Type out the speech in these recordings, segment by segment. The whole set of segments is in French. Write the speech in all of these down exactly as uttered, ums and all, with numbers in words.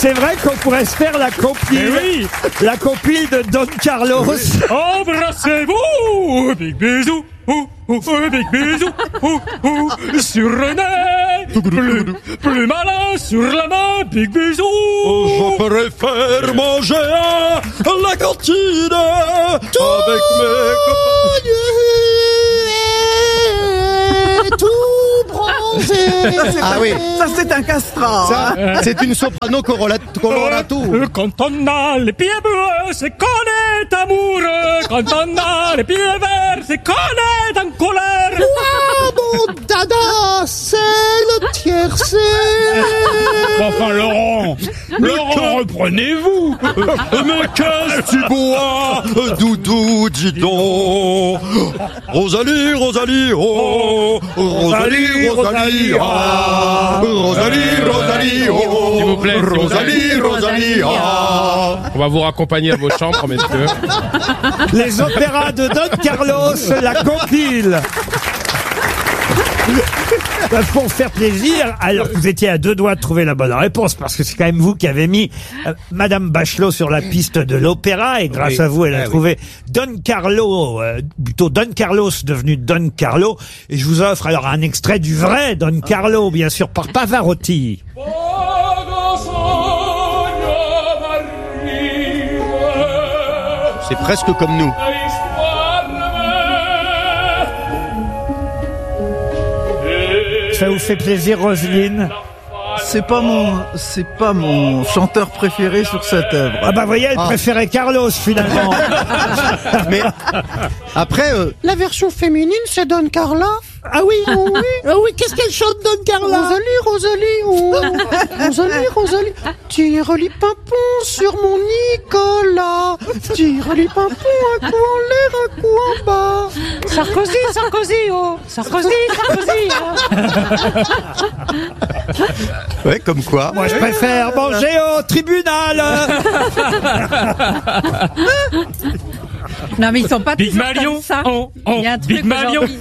C'est vrai qu'on pourrait se faire la compile, oui. la compile de Don Carlos. Oui. Embrassez-vous, big bisou, ou, ou, big bisou, ou, ou, sur le nez, plus, plus malin sur la main, big bisou. Je préfère manger à la cantine avec mes copains. Tout bronzé. Ah oui. Ça, c'est un castrat. Ça, c'est une soprano colorato. Quand on a les pieds bleus, c'est qu'on est amoureux. Quand on a les pieds verts, c'est qu'on est en colère. Ouah, mon dada, c'est le tiercé. Enfin, Laurent, Laurent, reprenez-vous. Mais qu'est-ce que tu bois, Doudou, dis donc. Rosalie, Rosalie, oh. Rosalie, Rosalie, ah. Rosalie, Rosalie, oh. S'il vous plaît, s'il vous plaît. Rosalie, Rosalie, ah. On va vous raccompagner à vos chambres, messieurs. Les opéras de Don Carlos, la compile. Pour faire plaisir, alors que vous étiez à deux doigts de trouver la bonne réponse, parce que c'est quand même vous qui avez mis euh, Madame Bachelot sur la piste de l'opéra, et grâce oui. à vous, elle a Ah, trouvé oui. Don Carlo, euh, plutôt Don Carlos devenu Don Carlo, et je vous offre alors un extrait du vrai Don Carlo, bien sûr, par Pavarotti. C'est presque comme nous. Ça vous fait plaisir, Roselyne? C'est pas mon, c'est pas mon chanteur préféré sur cette œuvre. Ah bah voyez, elle Ah. préférait Carlos finalement. Mais après, euh, La version féminine, c'est Don Carla. Ah oui, Ah oui, ah oui, qu'est-ce qu'elle chante, Don Carla? Rosalie, Rosalie, oh. Rosalie, Rosalie, tire les pimpons sur mon Nicolas. Tire les pimpons, un coup en l'air, un coup en bas. Sarkozy, Sarkozy, oh Sarkozy, Sarkozy hein. ouais, comme quoi. moi je préfère manger au tribunal. Non mais ils sont pas Big toujours Malion, comme ça. oh, oh, Il y a un truc Big Malion. aujourd'hui.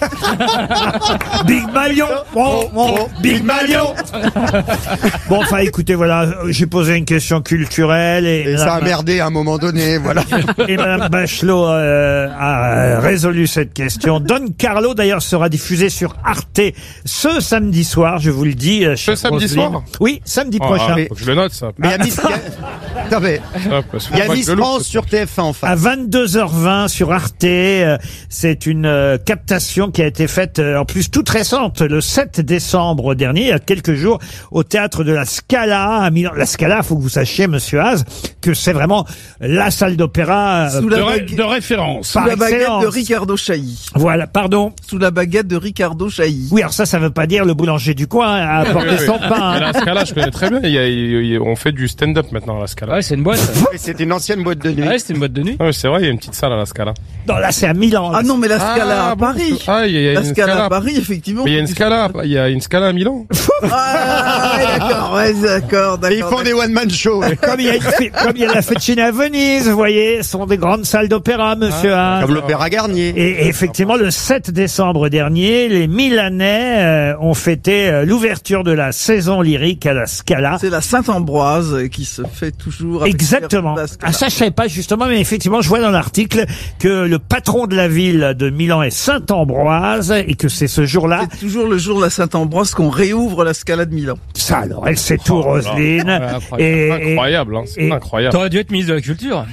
Big Malion, oh, oh, Big Malion. Bon, enfin, écoutez, voilà, j'ai posé une question culturelle et, Et ça a Madame- merdé à un moment donné, voilà. et Madame Bachelot euh, a résolu cette question. Don Carlo, d'ailleurs, sera diffusé sur Arte ce samedi soir, je vous le dis. euh, chère samedi Roselyne. soir Oui, samedi Oh, prochain. ah, faut que je le note, ça. Mais il y a Miss, il y a- Attends, mais Ah, parce que il y a faut pas Miss que je loupe, France ce sur T F un en À face. vingt-deux heures vingt sur Arte, euh, c'est une euh, captation qui a été faite, euh, en plus toute récente, le sept décembre dernier, il y a quelques jours, au théâtre de la Scala à Milan. La Scala, faut que vous sachiez, Monsieur Haas, que c'est vraiment la salle d'opéra euh, Sous De, la, ré- baguette- de référence. sous par la baguette excellence. de Ricardo Chailly. Voilà, pardon. Sous la baguette de Ricardo Chailly. Oui, alors ça, ça veut pas dire le boulanger du coin a apporté Oui, oui. son pain. Mais la Scala, je connais très bien. Il y a, il y a- on fait du stand-up maintenant à la Scala. Ouais, c'est une boîte. Oui, c'était une ancienne boîte de nuit. Ouais, c'était une boîte de nuit. Ouais, c'est vrai, il y a une petite salle à la Scala. Non, là, c'est à Milan. Ah non, mais la Scala à bon, Paris. Ah, il y a, il y a La une Scala Scala. à Paris, effectivement. Mais il y a une Scala, il y a une Scala à Milan. Ah, ouais, d'accord, ouais, d'accord, d'accord. Et ils font des one-man shows. Comme il y a, une fi- comme il y a la Fettina à Venise, vous voyez, ce sont des grandes salles d'opéra, Monsieur Haas. Comme l'Opéra Garnier. Et effectivement, le sept décembre dernier, les Milanais euh, ont fêté euh, l'ouverture de la saison lyrique à la Scala. C'est la Saint-Ambroise qui se fait toujours avec Exactement. la Scala. Ah, ça, je savais pas justement, mais effectivement, je vois dans l'article que le patron de la ville de Milan est Saint-Ambroise et que c'est ce jour-là. C'est toujours le jour de la Saint-Ambroise qu'on réouvre la Scala de Milan. Ça, alors, elle sait tout, Oh là là. Roselyne. Ouais, incroyable. Et- Incroyable, hein, c'est et- incroyable. T'aurais dû être ministre de la Culture.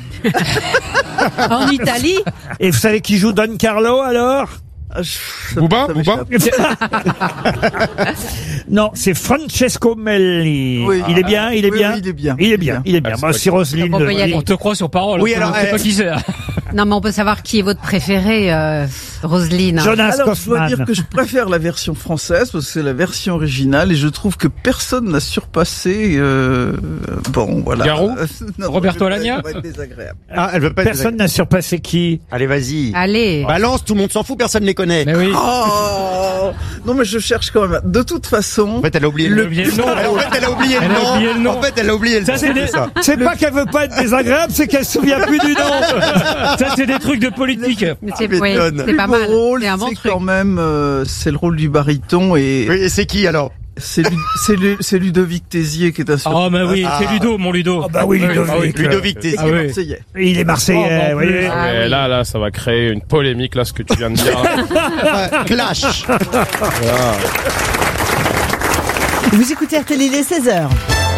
En Italie. Et vous savez qui joue Don Carlo, alors? Ah, je- ça- Booba, ça Booba m'échappe. Non, c'est Francesco Melli. Oui. Il est bien, il est Oui, bien. oui, il est bien. Il est bien, il est bien. Ah, c'est Moi, pas si Roselyne On peut le y dit. aller. On te croit sur parole. Oui, on alors, sait euh, pas qui c'est. Non mais on peut savoir qui est votre préféré, euh, Roselyne. Jonas Alors, je dois Kaufmann. dire que je préfère la version française parce que c'est la version originale et je trouve que personne n'a surpassé. Euh, bon, voilà. Garou Non, Roberto je vais pas- Alagna ça va être désagréable. Ah, elle veut pas être Personne n'a surpassé qui? Allez, vas-y. Allez. Balance, tout le monde s'en fout, personne ne les connaît. Mais oui. Oh non, mais je cherche quand même. De toute façon, En fait, elle a oublié Elle le a oublié le nom. En fait, elle a oublié le Elle a nom. oublié le nom. En fait, elle a oublié le Ça, nom. c'est des- ça. C'est pas qu'elle veut pas être désagréable, c'est qu'elle se souvient plus du nom. Ça, c'est des trucs de politique. Mais c'est Tu oui, m'étonnes. c'est pas le mal. rôle, C'est un bon c'est truc. quand même, euh, c'est le rôle du baryton et Oui, et c'est qui alors? C'est, Lu- c'est, Lu- c'est Ludovic Tézier qui est assuré. Ah, bah oui, Ah. c'est Ludo, mon Ludo. Ah bah oui, Ludovic. Ah oui. Ludovic Tézier. Ah oui. Marseillais. Il est marseillais, Oh, bah, en vous voyez. plus. Ah Mais oui. là, là, ça va créer une polémique, là, ce que tu viens de dire. Euh, Clash. Voilà. Vous écoutez R T L, il est seize heures.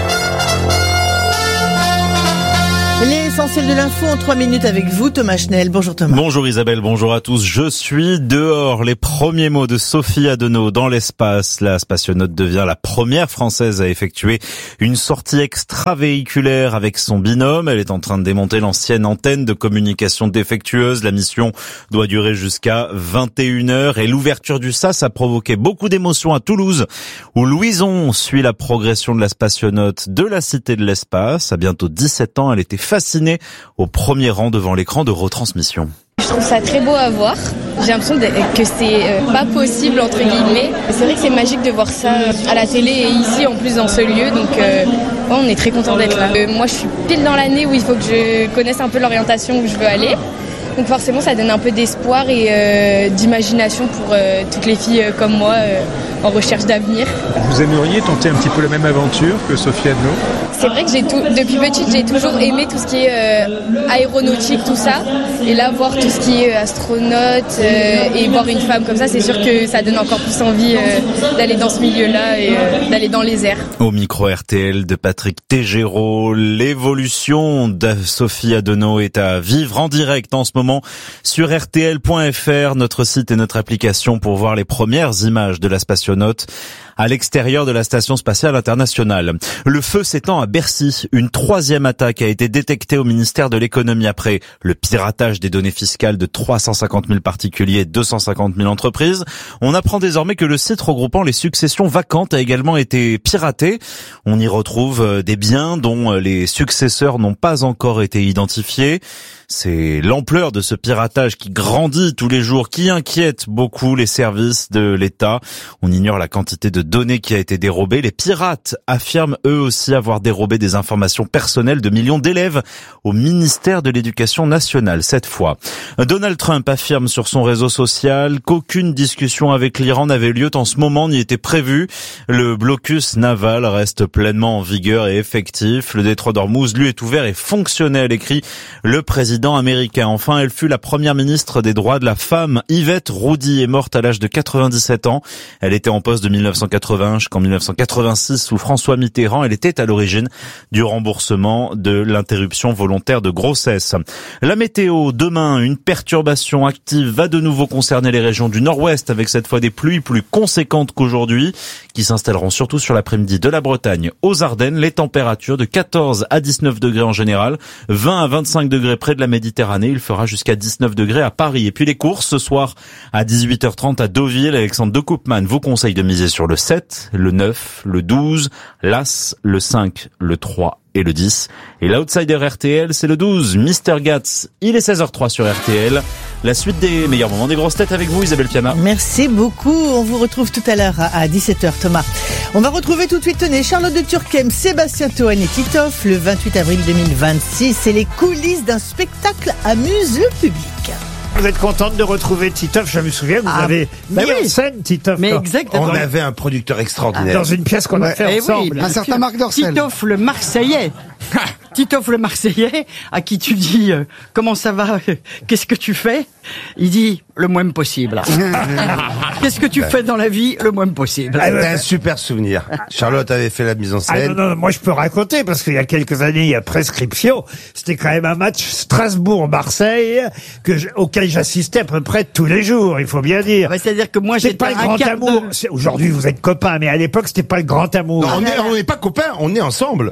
L'essentiel de l'info en trois minutes avec vous, Thomas Schnell. Bonjour Thomas. Bonjour Isabelle, bonjour à tous. Je suis dehors. Les premiers mots de Sophie Adenau dans l'espace. La spationaute devient la première française à effectuer une sortie extravéhiculaire avec son binôme. Elle est en train de démonter l'ancienne antenne de communication défectueuse. La mission doit durer jusqu'à vingt et une heures et l'ouverture du S A S a provoqué beaucoup d'émotions à Toulouse où Louison suit la progression de la spationaute de la Cité de l'Espace. À bientôt dix-sept ans, elle était fascinée au premier rang devant l'écran de retransmission. Je trouve ça très beau à voir. J'ai l'impression de- que c'est euh, pas possible, entre guillemets. C'est vrai que c'est magique de voir ça euh, à la télé et ici, en plus, dans ce lieu. Donc, euh, ouais, on est très content d'être là. Euh, moi, je suis pile dans l'année où il faut que je connaisse un peu l'orientation où je veux aller. Donc, forcément, ça donne un peu d'espoir et euh, d'imagination pour euh, toutes les filles euh, comme moi euh, en recherche d'avenir. Vous aimeriez tenter un petit peu la même aventure que Sophie Adenau? C'est vrai que j'ai tout, depuis petite, j'ai toujours aimé tout ce qui est euh, aéronautique, tout ça. Et là, voir tout ce qui est astronaute euh, et voir une femme comme ça, c'est sûr que ça donne encore plus envie euh, d'aller dans ce milieu-là et euh, d'aller dans les airs. Au micro R T L de Patrick Tégéraud, l'évolution de Sophie Adenau est à vivre en direct en ce moment sur R T L point F R, notre site et notre application pour voir les premières images de la spationaute à l'extérieur de la Station Spatiale Internationale. Le feu s'étend à Bercy. Une troisième attaque a été détectée au ministère de l'Économie après le piratage des données fiscales de trois cent cinquante mille particuliers et deux cent cinquante mille entreprises. On apprend désormais que le site regroupant les successions vacantes a également été piraté. On y retrouve des biens dont les successeurs n'ont pas encore été identifiés. C'est l'ampleur de ce piratage qui grandit tous les jours, qui inquiète beaucoup les services de l'État. On ignore la quantité de données qui a été dérobée. Les pirates affirment eux aussi avoir dérobé des informations personnelles de millions d'élèves au ministère de l'Éducation nationale cette fois. Donald Trump affirme sur son réseau social qu'aucune discussion avec l'Iran n'avait lieu en ce moment ni était prévue. Le blocus naval reste pleinement en vigueur et effectif. Le détroit d'Ormuz, lui, est ouvert et fonctionnel, écrit le président américain. Enfin, elle fut la première ministre des droits de la femme. Yvette Roudy est morte à l'âge de quatre-vingt-dix-sept ans. Elle était en poste de mille neuf cent quatre-vingts jusqu'en mille neuf cent quatre-vingt-six sous François Mitterrand. Elle était à l'origine du remboursement de l'interruption volontaire de grossesse. La météo, demain, une perturbation active va de nouveau concerner les régions du nord-ouest avec cette fois des pluies plus conséquentes qu'aujourd'hui qui s'installeront surtout sur l'après-midi de la Bretagne aux Ardennes. Les températures de quatorze à dix-neuf degrés en général, vingt à vingt-cinq degrés près de la Méditerranée. Il fera jusqu'à dix-neuf degrés à Paris. Et puis les courses ce soir à dix-huit heures trente à Deauville. Alexandre de Koopman vous conseille de miser sur le sept, le neuf, le douze, l'As, le cinq, le trois et le dix. Et l'outsider R T L, c'est le douze, Mister Gatz. Il est seize heures trois sur R T L. La suite des meilleurs moments des grosses têtes avec vous, Isabelle Piana. Merci beaucoup. On vous retrouve tout à l'heure à dix-sept heures, Thomas. On va retrouver tout de suite, tenez, Charlotte de Turckheim, Sébastien Toen et Titoff le vingt-huit avril deux mille vingt-six. Et les coulisses d'un spectacle amusent le public. Vous êtes contente de retrouver Titoff? Je me souviens, vous Ah, avez bah mis oui. en scène Titoff. Mais dans- exactement. dans- On avait un producteur extraordinaire. Dans une pièce qu'on a Ouais. fait Eh ensemble. oui, Un certain Marc Dorcel. Titoff le Marseillais. Titoff le Marseillais, à qui tu dis euh, comment ça va, qu'est-ce que tu fais? Il dit le moins possible. Qu'est-ce que tu fais dans la vie? Le moins possible. Ah, C'était un super souvenir. Charlotte avait fait la mise en Ah scène. non, non, moi je peux raconter parce qu'il y a quelques années, il y a prescription. C'était quand même un match Strasbourg-Marseille que je- auquel j'assistais à peu près tous les jours, il faut bien dire. Ouais, c'est-à-dire que moi C'est j'étais pas le un grand quart amour. d'heure- C'est- Aujourd'hui, vous êtes copains, mais à l'époque, c'était pas le grand amour. Non, on est- on n'est pas copains, on est ensemble.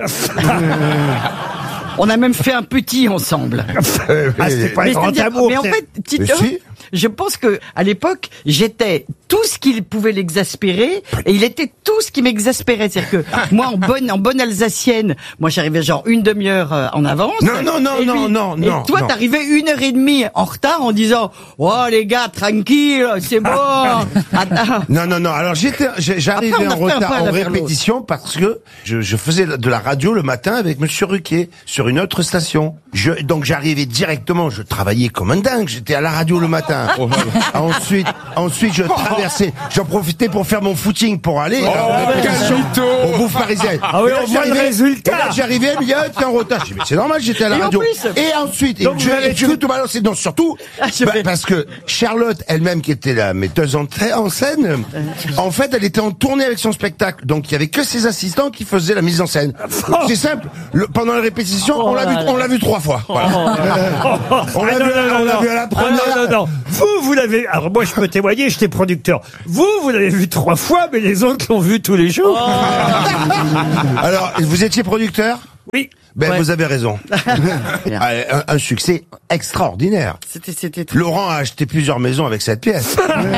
On a même fait un petit ensemble. Ah, c'était pas le Mais grand c'est-à-dire- amour. mais en c'est- fait, Titoff, Mais si. je pense que à l'époque, j'étais tout ce qui pouvait l'exaspérer et il était tout ce qui m'exaspérait. C'est-à-dire que moi, en bonne, en bonne alsacienne, moi j'arrivais genre une demi-heure euh, en avance. Non, non, non, Et non, non, et non, toi, non. t'arrivais une heure et demie en retard en disant, oh les gars, tranquille, c'est bon. Attends. Non, non, non. Alors j'étais, j'ai- j'arrivais Après, on a en fait un retard pas en l'un vers répétition parce que je, je faisais de la radio le matin avec Monsieur Ruquier sur une autre station. Je, donc j'arrivais directement, je travaillais comme un dingue. J'étais à la radio le matin. matin. Ensuite, ensuite, je traversais, j'en profitais pour faire mon footing pour aller. Au bouffe parisienne. Ah oui, on voit le résultat. J'arrivais, il me dit, ah, t'es en retard. Je dis, mais c'est normal, j'étais à la Et en radio. plus- Et ensuite, et Donc, je, vous avez et je vais tout balancer. Non, surtout, Ah, je bah, vais- parce que Charlotte, elle-même, qui était la metteuse en, tra- en scène, en fait, elle était en tournée avec son spectacle. Donc, il y avait que ses assistants qui faisaient la mise en scène. Donc, c'est simple. Le- pendant les répétitions, on l'a vu, on l'a vu trois fois. Voilà. On l'a Ah, non, vu, non, non, on l'a non. vu à la Ah, première. non, non, non. Vous, vous l'avez. Alors moi, je peux témoigner. J'étais producteur. Vous, vous l'avez vu trois fois, mais les autres l'ont vu tous les jours. Alors, vous étiez producteur? Oui. Ben, Ouais. vous avez raison. un, un succès extraordinaire. C'était, c'était très... Laurent a acheté plusieurs maisons avec cette pièce.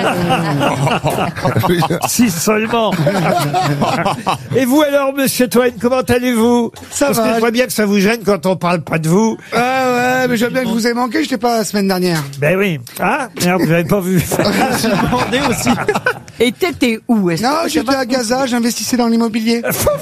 Si seulement. Et vous alors, Monsieur Toen, comment allez-vous? Ça Parce va. que je vois bien que ça vous gêne quand on parle pas de vous. Ouais, ouais, mais j'aime bien que je vous ai manqué, j'étais pas la semaine dernière. Ben oui. Ah, alors vous n'avez pas vu. J'ai demandé aussi. Et t'étais où? Est-ce Non, que- j'étais à Gaza, j'investissais dans l'immobilier.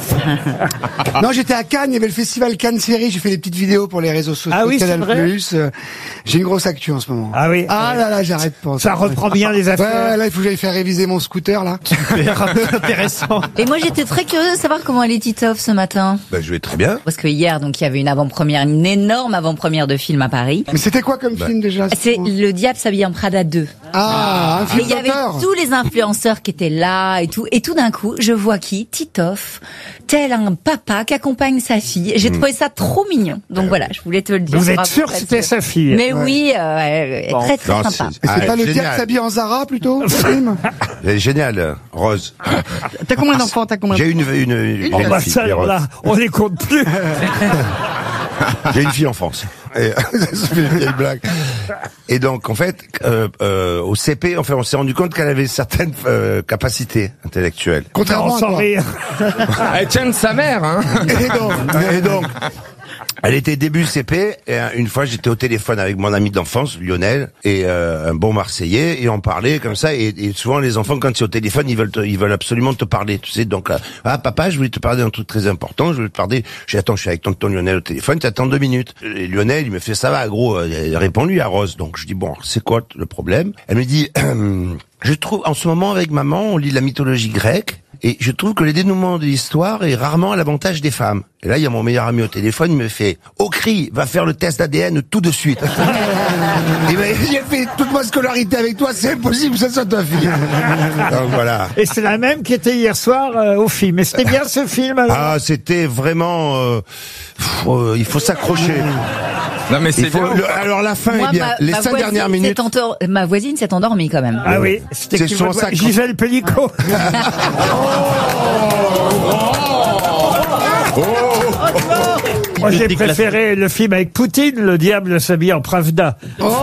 Non, j'étais à Cannes, il y avait le festival Cannes Série, j'ai fait des petites vidéos pour les réseaux sociaux, Ah oui, c'est Canal vrai. plus. euh, J'ai une grosse actu en ce moment. Ah oui. Ah là là, j'arrête pas. Ça reprend bien les Ouais, affaires. ouais, là, il faut que j'aille faire réviser mon scooter, là. Intéressant. Et moi, j'étais très curieuse de savoir comment elle est Titoff ce matin. Ben, je vais très bien. Parce que hier, donc, il y avait une avant-première, une énorme avant-première de film à Paris. Mais c'était quoi comme film déjà? C'est Le Diable s'habille en Prada deux. Ah, un Et film il y avait d'auteur. tous les influenceurs qui étaient là et tout. Et tout d'un coup, je vois qui? Titoff, tel un papa qui accompagne sa fille. J'ai trouvé ça trop mignon. Donc voilà, je voulais te le dire. Vous êtes Bravo sûr que là-dessus. c'était sa fille? Mais oui, euh, elle est très très Non, sympa. c'est- Et c'est Ah, pas le génial. diable s'habille en Zara, plutôt, ce film? Elle est géniale, Rose. T'as combien d'enfants? T'as combien J'ai une, une, une, Oh une bah fille, ça, alors Rose. là, on les compte plus. J'ai une fille en France. Et, ça fait une vieille blague. Et donc, en fait, euh, euh, au C P, enfin, on s'est rendu compte qu'elle avait certaines euh, capacités intellectuelles. Contrairement On à s'en quoi? rire. Elle tient de sa mère, hein. Et donc, et donc, elle était début C P, et euh, une fois j'étais au téléphone avec mon ami d'enfance, Lionel, et euh, un bon Marseillais, et on parlait comme ça, et, et souvent les enfants quand c'est au téléphone, ils veulent te- ils veulent absolument te parler, tu sais, donc là, ah papa, je voulais te parler d'un truc très important, je voulais te parler, j'ai attends, je suis avec tonton Lionel au téléphone, t'attends deux minutes. Et Lionel, il me fait ça va, gros, euh, réponds-lui à Rose. Donc je dis bon, c'est quoi le problème? Elle me dit, je trouve, en ce moment avec maman, on lit la mythologie grecque, et je trouve que le dénouement de l'histoire est rarement à l'avantage des femmes. Et là, il y a mon meilleur ami au téléphone, il me fait « Au cri, va faire le test d'A D N tout de suite. » Et ben, j'ai fait toute ma scolarité avec toi, c'est impossible, ça soit ta fille. Donc voilà. Et c'est la même qui était hier soir euh, au film. Et c'était bien ce film alors? Ah, c'était vraiment... euh, pff, euh, il faut s'accrocher. Non, mais Il faut, le- alors la fin Moi, est bien. ma- Les ma cinq voisine dernières s'est minutes... endor- Ma voisine s'est endormie quand même. Ah oui, c'était C'est qui son votre- sacre. Gisèle Pellicot. Moi, j'ai préféré le film avec Poutine, Le Diable s'habille en Pravda.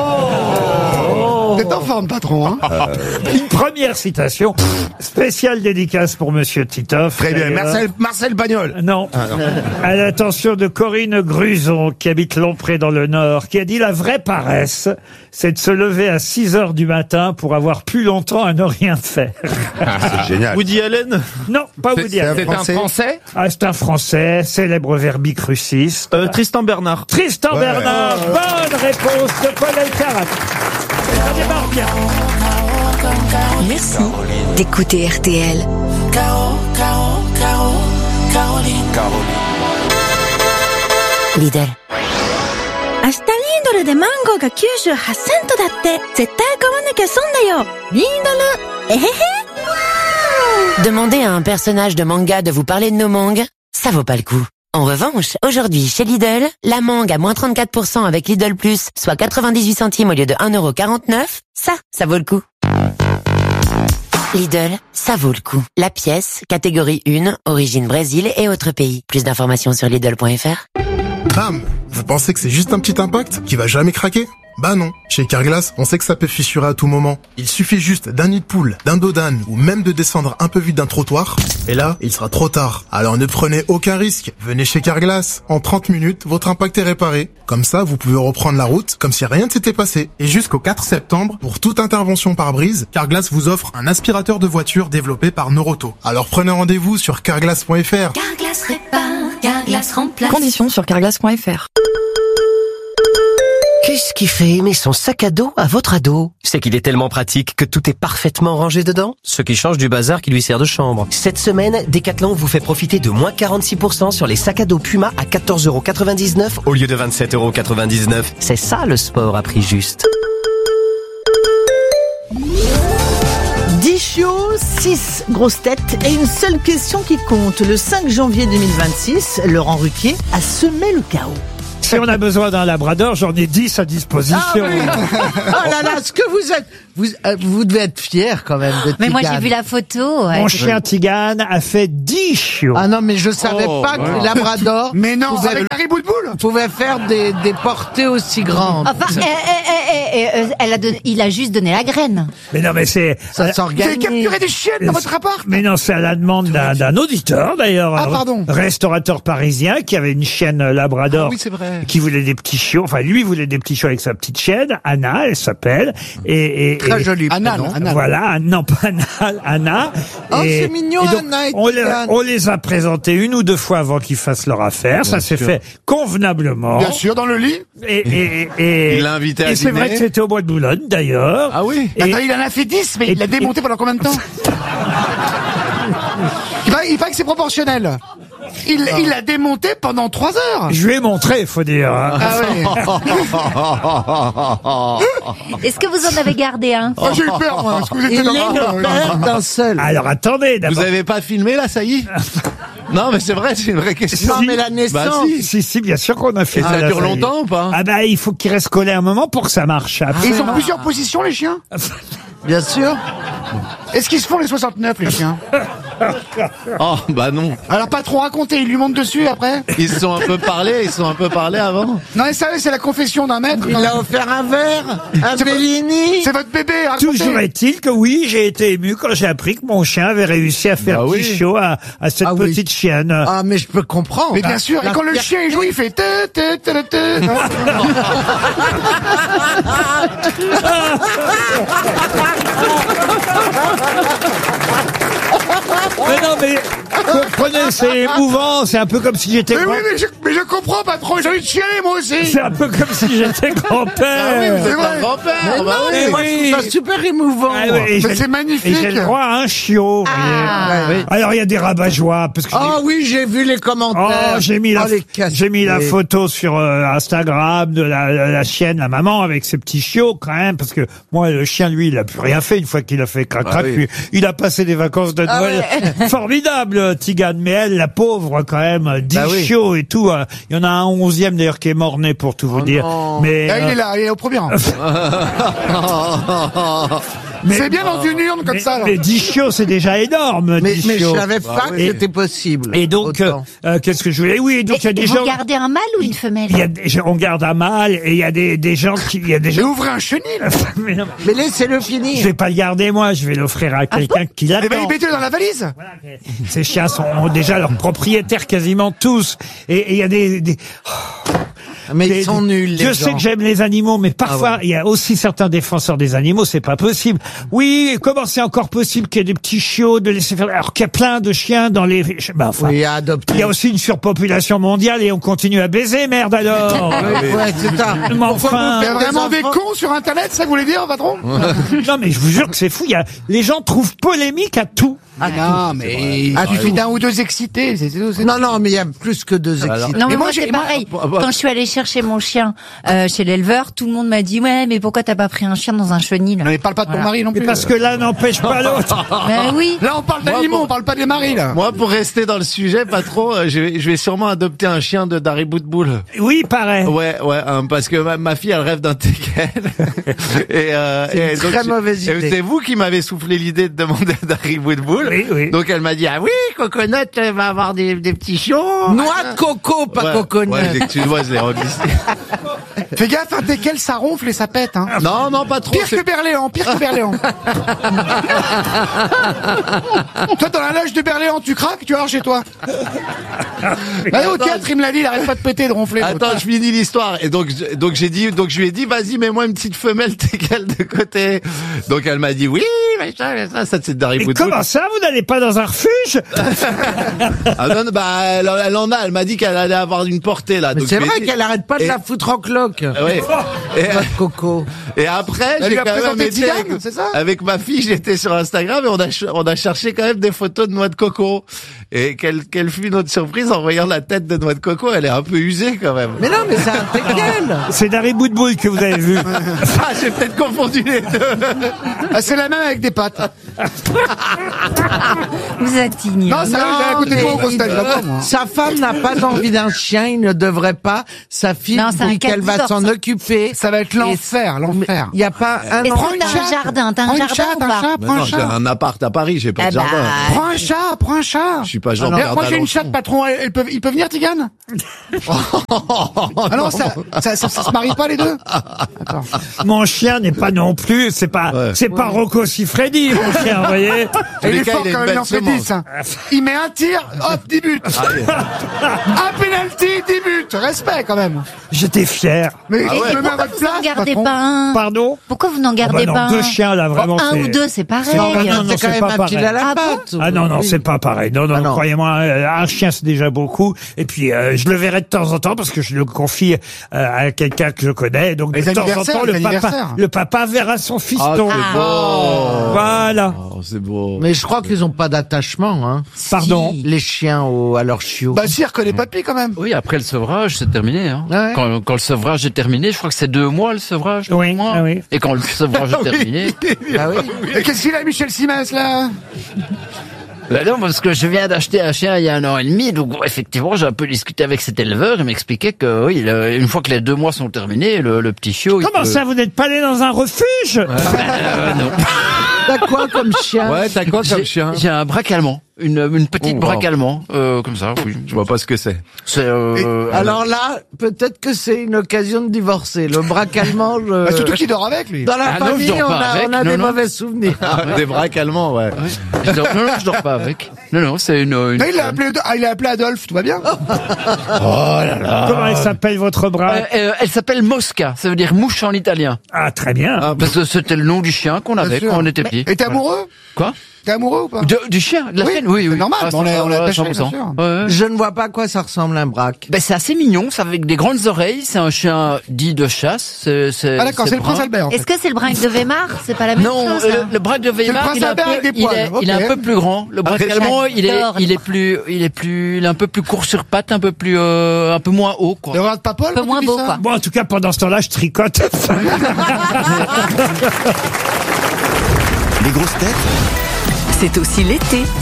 T'es en forme, patron, hein? Une première citation, spéciale dédicace pour Monsieur Titoff. Très bien. d'ailleurs. Marcel, Marcel Pagnol. Non. Ah, non. À l'attention de Corinne Gruson, qui habite Lompré dans le Nord, qui a dit la vraie paresse, c'est de se lever à six heures du matin pour avoir plus longtemps à ne rien faire. C'est génial. Woody Allen? Non, pas C'est Woody Allen. c'est un Français. Ah, c'est un Français, célèbre verbicruciste. Euh, Tristan Bernard. Tristan Ouais. Bernard, bonne réponse de Paul Elkarat. Ça démarre bien. Merci d'écouter R T L. Lidl. 明日リードルでマンゴーがきゅうじゅうはちセントだって絶対買わなきゃ損だよリードルえへへ Demander à un personnage de manga de vous parler de nos mangues, ça vaut pas le coup. En revanche, aujourd'hui, chez Lidl, la mangue à moins trente-quatre pour cent avec Lidl Plus, soit quatre-vingt-dix-huit centimes au lieu de un euro quarante-neuf, ça, ça vaut le coup. Lidl, ça vaut le coup. La pièce, catégorie un, origine Brésil et autres pays. Plus d'informations sur Lidl point F R. Bam! Vous pensez que c'est juste un petit impact qui va jamais craquer? Bah non. Chez Carglass, on sait que ça peut fissurer à tout moment. Il suffit juste d'un nid de poule, d'un dos d'âne ou même de descendre un peu vite d'un trottoir. Et là, il sera trop tard. Alors ne prenez aucun risque. Venez chez Carglass. En trente minutes, votre impact est réparé. Comme ça, vous pouvez reprendre la route comme si rien ne s'était passé. Et jusqu'au quatre septembre, pour toute intervention par brise, Carglass vous offre un aspirateur de voiture développé par Noroto. Alors prenez rendez-vous sur carglass point F R. Carglass répare, Carglass remplace. Conditions sur carglass point F R. Que ce qui fait aimer son sac à dos à votre ado? C'est qu'il est tellement pratique que tout est parfaitement rangé dedans, ce qui change du bazar qui lui sert de chambre. Cette semaine, Decathlon vous fait profiter de moins quarante-six pour cent sur les sacs à dos Puma à quatorze euros quatre-vingt-dix-neuf au lieu de vingt-sept euros quatre-vingt-dix-neuf. C'est ça le sport à prix juste. dix chiots, six grosses têtes et une seule question qui compte. Le cinq janvier deux mille vingt-six, Laurent Ruquier a semé le chaos. Si on a besoin d'un labrador, j'en ai dix à disposition. Ah oui. Oh là là, ce que vous êtes, vous, euh, vous devez être fier quand même de Tigane. Mais moi j'ai vu la photo. Ouais. Mon chien Tigane a fait dix chiots. Ah non, mais je savais Oh, pas que voilà. les labradors Mais non, pouvaient, avec Harry Boudboul pouvaient faire des, des portées aussi grandes. Enfin, eh, eh, eh, eh, euh, elle a donné, il a juste donné la graine. Mais non, mais c'est... Ça s'organise. Vous avez capturé des chiennes dans votre appart? Mais non, c'est à la demande d'un d'un auditeur, d'ailleurs. Ah, un pardon. Restaurateur parisien qui avait une chienne labrador. Ah oui, c'est vrai. Qui voulait des petits chiots. Enfin, lui voulait des petits chiots avec sa petite chienne. Anna, elle s'appelle. Et, et, Très et- joli Anna, prénom. Anna. Voilà, non pas Anna, Anna. Oh, c'est mignon, donc, Anna et on, les, Tigane. on les a présentés une ou deux fois avant qu'ils fassent leur affaire. Bien Ça s'est sûr. fait convenablement. Bien sûr, dans le lit. Et, et, et, Il l'a invité à et c'est vrai dîner. que c'était au bois de Boulogne, d'ailleurs. Ah oui. Et- Attends, il en a fait dix, mais il l'a démonté pendant combien de temps? il, paraît, il paraît que c'est proportionnel. Il il l'a démonté pendant trois heures. Je lui ai montré, faut dire. hein. Ah oui. Est-ce que vous en avez gardé un? Oh, j'ai eu peur, moi, parce que vous étiez Il dans est le père d'un seul. Alors attendez, d'abord. Vous avez pas filmé là, ça y est? Non, mais c'est vrai, c'est une vraie question. Non, mais la naissance. Bah si. Si, si, bien sûr qu'on a fait Et ça là, dure y est. longtemps ou pas? Ah bah, il faut qu'il reste collé un moment pour que ça marche. Et ils ont absolument. plusieurs positions, les chiens? Bien sûr. Est-ce qu'ils se font les soixante-neuf, les chiens? Oh, bah non. Alors pas trop raconter, ils lui montent dessus après? Ils se sont un peu parlé, ils se sont un peu parlé avant. Non, mais ça, c'est la confession d'un maître. Il a offert un verre, un C'est vo- Bellini. C'est votre bébé, racontez. Toujours est-il que oui, j'ai été ému quand j'ai appris que mon chien avait réussi à faire Bah oui. petit show à, à cette Ah oui. petite chienne. Ah, mais je peux comprendre. Mais bien sûr, et La quand le fierté- chien il joue, il fait te te te te. Mais non, mais comprenez, c'est émouvant. C'est un peu comme si j'étais Mais grand... oui, mais je, mais je comprends, patron, j'ai envie de chialer moi aussi. C'est un peu comme si j'étais grand-père. Ah oui, vous C'est êtes vrai. un grand-père. Mais bah non, oui. mais moi, je oui. trouve ça super émouvant. Ah ouais, et Mais j'ai- c'est Et magnifique. j'ai le droit à un chiot. vous Ah. voyez. Alors il y a des rabat-joie parce que j'ai- Ah oui, j'ai vu les Oh, commentaires. j'ai mis la, Oh, les j'ai mis la casse-pieds. photo sur euh, Instagram de la, la, la chienne, la maman avec ses petits chiots quand même, parce que moi le chien lui il a plus rien fait une fois qu'il a fait crac crac. oui. Puis il a passé des vacances de Ah Noël formidables, Tigane. Mais elle, la pauvre quand même, dix Bah oui. chiots et tout. euh, Il y en a un onzième d'ailleurs qui est mort-né pour tout vous dire. non. Mais Ah, il euh, est là, il est au premier rang. mais- C'est bien dans une urne comme mais, ça. là. mais dix chiots c'est déjà énorme. Mais, dix mais je chiots. savais pas que Et- c'était possible. Et donc, euh, Autant. euh, qu'est-ce que je voulais? Oui, donc il y a Et des vous gens. gardez un mâle ou une femelle? Il y a des, on garde un mâle et il y a des, des gens qui, il y a des J'ai gens. ouvré un chenil. Mais non, Mais laissez-le je finir. vais pas le garder moi, je vais l'offrir à quelqu'un qui Eh ben, l'attend. il mettez-le dans la valise. Ces chiens sont ont déjà leurs propriétaires quasiment tous. Et et il y a des, des Mais des- ils sont nuls, les Je gens. sais que j'aime les animaux, mais parfois Ah ouais. il y a aussi certains défenseurs des animaux, c'est pas possible. Oui, comment c'est encore possible qu'il y ait des petits chiots de laisser faire, alors qu'il y a plein de chiens dans les, ben, enfin. Oui, à adopter. Il y a aussi une surpopulation mondiale et on continue à baiser, merde alors. Ouais, ouais, c'est ça. Mais enfin, Il y a vraiment des des enfants. cons sur Internet, ça que vous voulez dire, patron? non mais je vous jure que c'est fou. Il y a, les gens trouvent polémique à tout. Ah non, mais il suffit d'un ou deux excités. c'est- c'est- c'est- Non, non, mais il y a plus que deux excités. Non, mais Mais moi, moi, c'est j'ai- moi- pareil. bah, bah- Quand je suis allée chercher mon chien euh, chez l'éleveur, tout le monde m'a dit ouais, mais pourquoi t'as pas pris un chien dans un chenil? Non, mais parle pas de ton Voilà. mari non Mais plus. parce que l'un n'empêche pas l'autre. Ben oui. Là, on parle d'animaux, on parle pas des maris, là. Moi, pour rester dans le sujet, patron, euh, je vais, je vais sûrement adopter un chien de Dari Boudboul. Oui, pareil. Ouais, ouais, hein, parce que ma, ma fille, elle rêve d'un teckel. et euh, C'est une et donc, très j'ai- mauvaise et idée. C'est vous qui m'avez soufflé l'idée de demander à Dari Boudboul. Oui, oui. Donc elle m'a dit, ah oui, Coconut euh, va avoir des, des petits chiots. Noix de coco, pas Ouais, coconut. ouais, excuse-moi, je l'ai reglissé. Fais gaffe, hein, desquels ça ronfle et ça pète, hein. Non, non, pas trop. Pire c'est- que Berléand, pire que Berléand. Toi, dans la loge de Berléand, tu craques, tu vas voir chez toi. Allez au Attends, théâtre, il me l'a dit, il arrête pas de péter, de ronfler. Attends, je finis l'histoire. Et donc, je- donc j'ai dit, donc je lui ai dit, vas-y, mets-moi une petite femelle teckel de côté. Donc elle m'a dit, oui, machin, ça, ça c'est Dari Mais Boudboul. comment ça, vous n'allez pas dans un refuge? Ah non, non, bah, elle, elle en a, elle m'a dit qu'elle allait avoir une portée, là. Mais Donc, c'est je lui ai vrai dit- qu'elle a t'arrêtes pas de Et- la foutre en cloque. Ouais. Et, Noix de coco. et après, Elle j'ai lui a quand même présenté été Zidane, avec, c'est ça avec ma fille, j'étais sur Instagram et on a, ch- on a cherché quand même des photos de noix de coco. Et quelle, quelle fut notre surprise en voyant la tête de noix de coco, elle est un peu usée quand même. Mais non, mais c'est un teckel. C'est Dari Boudboul que vous avez vu. Ah, j'ai peut-être confondu les deux. Ah, c'est la même avec des pâtes. Vous êtes ignorant. Non, ça va, j'ai écouté mais toi au gros stade, il- d'accord, moi. Sa femme n'a pas envie d'un chien, il ne devrait pas. Sa fille Non, c'est un dit cas de qu'elle va divorce. s'en occuper. Ça va être l'enfer, l'enfer. Il n'y a pas un Est-ce enfant. que t'as un jardin T'as Prends un une jardin chatte, ou un pas chat, Mais prends non, un j'ai chat. un appart à Paris, j'ai pas Eh de bah, jardin. Prends un chat, prends un chat. Je suis pas Eh, gendarme. moi j'ai une chatte, patron, elle, elle peut, il peut venir, Tigane? Ah non, ça, ça, ça, ça se marie pas les deux? Attends. Mon chien n'est pas non plus, c'est pas, Ouais. c'est pas Rocco Siffredi, mon chien, vous voyez. Et il est cas, fort il a quand une même, il en belle fait semence. dix. Hein. Il met un tir, hop, dix buts. Un penalty, dix buts. Respect quand même. J'étais fier. Mais Ah je ouais. me mets à Pourquoi votre vous n'en place, gardez patron. pas un Pardon? Pourquoi vous n'en Ah bah gardez non, pas deux un chiens là, vraiment. Un c'est- ou deux, c'est pareil. Non, non, non, C'est quand c'est même pas un pareil. fil à la Ah bon patte. Ah non, non, Oui. c'est pas pareil. Non, non, Ah non. croyez-moi, euh, un chien c'est déjà beaucoup. Et puis, euh, je le verrai de temps en temps parce que je le confie euh, à quelqu'un que je connais. Donc, Les de temps en anniversaires, temps, les le papa, anniversaires. le papa verra son Ah, fiston. c'est beau. Voilà. Oh, c'est beau. Mais je crois qu'ils ont pas d'attachement, hein. Pardon. Les chiens au, à leur chiot. Bah si, il reconnaît papy quand même. Oui, après le sevrage, c'est terminé. Hein. Ouais. Quand, quand le sevrage est terminé, je crois que c'est deux mois le sevrage. Oui, deux mois. ah oui. Et quand le sevrage est terminé, Ah oui. Et qu'est-ce qu'il a, Michel Simès, là? bah non, parce que je viens d'acheter un chien il y a un an et demi, donc bon, effectivement, j'ai un peu discuté avec cet éleveur. Il m'expliquait que oui, le- une fois que les deux mois sont terminés, le, le petit chiot. il Comment peut- ça, vous n'êtes pas allé dans un refuge? Euh, non. T'as quoi comme chien? Ouais, t'as quoi comme J'ai- chien? J'ai un braque allemand, une, une petite Oh, braque wow. allemand, euh, comme ça. Oui. Je vois pas ce que c'est. C'est. Euh, Alors là, peut-être que c'est une occasion de divorcer. Le braque allemand, je- Bah, surtout qu'il dort avec, lui. dans la Ah non, je famille, dors on pas a, avec. on a Non, des non. mauvais souvenirs. Des braques allemands, ouais. je dors- non, non, je dors pas avec. Non, non, c'est une. une Non, il l'a appelé, ah, il l'a appelé Adolphe, tout va bien? Comment elle s'appelle votre bras? Euh, euh, elle s'appelle Mosca, ça veut dire mouche en italien. Ah, très bien. Parce que c'était le nom du chien qu'on avait sûr. quand on était petit. Et t'es amoureux? Quoi T'es amoureux ou pas? De- Du chien, de la Oui, chienne, oui, c'est oui. normal, Ah, on l'a- on l'a ouais, attaché, cent bien pour cent. sûr. Ouais, ouais. Je ne vois pas à quoi ça ressemble un braque. Ben, c'est assez mignon, c'est avec des grandes oreilles, c'est un chien dit de chasse. C'est, c'est, Ah d'accord, c'est le brun. prince Albert, en Est-ce fait. que c'est le braque de Weimar C'est pas la même Non, chose le, hein le braque de Weimar, prince il est un peu, Albert avec des il poils, est, ok. il est un peu plus grand. Le braque Ah, allemand, il est, j'adore il est plus, il est plus, il est un peu plus court sur pattes, un peu plus, euh, un peu moins haut, quoi. Ne regarde pas Paul, Un peu quand moins tu dis beau, ça? quoi. Bon, en tout cas, pendant ce temps-là, je tricote. Les grosses têtes C'est aussi l'été